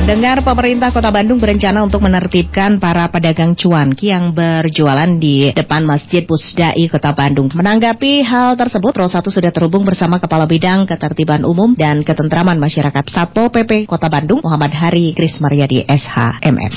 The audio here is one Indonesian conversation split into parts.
Pendengar, pemerintah Kota Bandung berencana untuk menertibkan para pedagang cuanki yang berjualan di depan Masjid Pusdai Kota Bandung. Menanggapi hal tersebut, Pro 1 sudah terhubung bersama Kepala Bidang Ketertiban Umum dan Ketentraman Masyarakat Satpol PP Kota Bandung, Muhammad Hari Krismaryadi SHMS.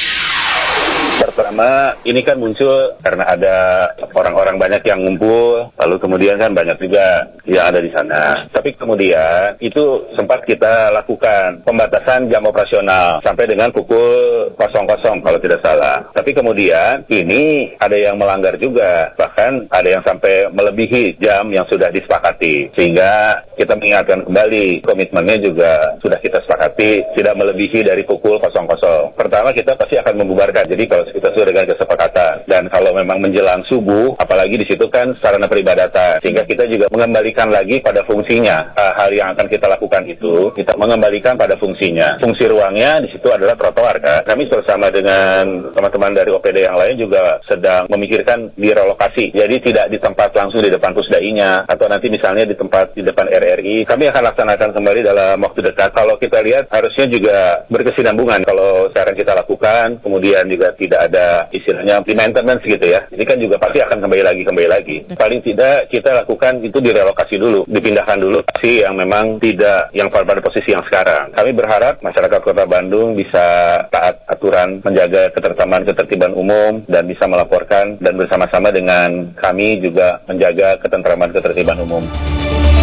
Pertama, ini kan muncul karena ada orang-orang banyak yang ngumpul, lalu kemudian kan banyak juga yang ada di sana. Tapi kemudian itu sempat kita lakukan pembatasan jam operasional sampai dengan pukul 00 kalau tidak salah. Tapi kemudian ini ada yang melanggar juga, bahkan ada yang sampai melebihi jam yang sudah disepakati. Sehingga kita mengingatkan kembali, komitmennya juga sudah kita sepakati tidak melebihi dari pukul 00. Pertama, kita pasti akan membubarkan. Jadi kalau kita sudah dengan kesepakatan, dan kalau memang menjelang subuh, apalagi di situ kan sarana peribadatan, sehingga kita juga mengembalikan lagi pada fungsinya. Hal yang akan kita lakukan itu kita mengembalikan pada fungsinya. Fungsi ruangnya di situ adalah trotoar kan. Kami bersama dengan teman-teman dari OPD yang lain juga sedang memikirkan direlokasi. Jadi tidak di tempat langsung di depan pusdainya, atau nanti misalnya di tempat di depan RRI. Kami akan laksanakan kembali dalam waktu dekat. Kalau kita lihat harusnya juga berkesinambungan. Kalau sekarang kita lakukan, kemudian juga tidak ada istilahnya maintenance gitu ya. Ini kan juga pasti akan kembali lagi. Paling tidak kita lakukan itu direlokasi dulu, dipindahkan dulu sih yang memang tidak yang pada posisi yang sekarang. Kami berharap masyarakat Kota Bandung bisa taat aturan, menjaga ketertiban umum, dan bisa melaporkan, dan bersama-sama dengan kami juga menjaga ketertiban umum.